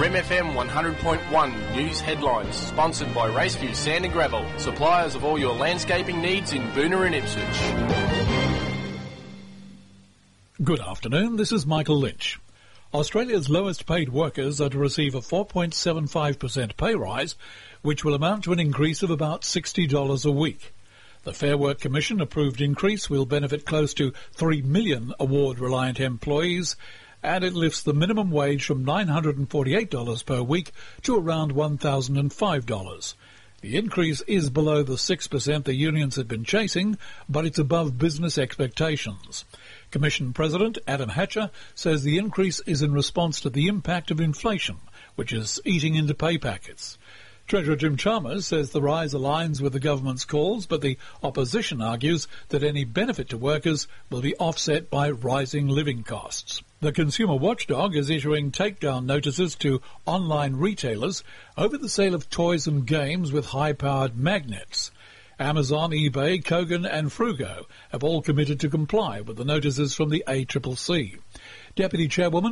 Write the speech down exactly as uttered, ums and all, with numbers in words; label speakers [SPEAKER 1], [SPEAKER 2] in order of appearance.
[SPEAKER 1] Rem F M one hundred point one News Headlines, sponsored by Raceview Sand and Gravel, suppliers of all your landscaping needs in Boonah and Ipswich.
[SPEAKER 2] Good afternoon, this is Michael Lynch. Australia's lowest paid workers are to receive a four point seven five percent pay rise, which will amount to an increase of about sixty dollars a week. The Fair Work Commission approved increase will benefit close to three million award-reliant employees, and it lifts the minimum wage from nine hundred forty-eight dollars per week to around one thousand five dollars. The increase is below the six percent the unions had been chasing, but it's above business expectations. Commission President Adam Hatcher says the increase is in response to the impact of inflation, which is eating into pay packets. Treasurer Jim Chalmers says the rise aligns with the government's calls, but the opposition argues that any benefit to workers will be offset by rising living costs. The Consumer Watchdog is issuing takedown notices to online retailers over the sale of toys and games with high-powered magnets. Amazon, eBay, Kogan and Frugo have all committed to comply with the notices from the A C C C. Deputy Chairwoman